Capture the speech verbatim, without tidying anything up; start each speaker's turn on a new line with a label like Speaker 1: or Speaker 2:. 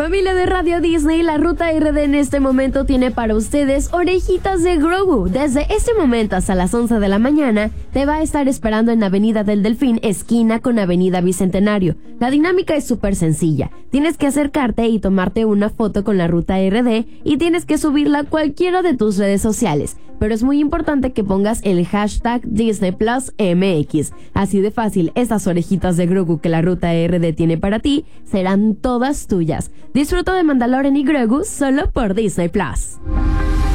Speaker 1: Familia de Radio Disney, la Ruta R D en este momento tiene para ustedes orejitas de Grogu. Desde este momento hasta las once de la mañana te va a estar esperando en Avenida del Delfín, esquina con Avenida Bicentenario. La dinámica es súper sencilla. Tienes que acercarte y tomarte una foto con la Ruta R D y tienes que subirla a cualquiera de tus redes sociales. Pero es muy importante que pongas el hashtag Disney Plus M X. Así de fácil, estas orejitas de Grogu que la Ruta R D tiene para ti serán todas tuyas. Disfruta de Mandalorian y Grogu solo por Disney Plus.